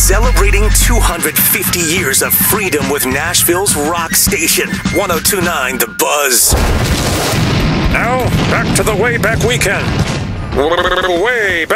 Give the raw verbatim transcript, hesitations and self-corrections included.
Celebrating two hundred fifty years of freedom with Nashville's rock station, one oh two point nine The Buzz. Now, back to the Way Back Weekend. Way back.